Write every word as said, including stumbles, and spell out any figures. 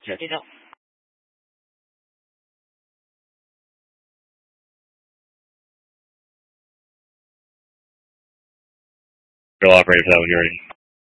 者见证。 Drill operator for that when you're ready.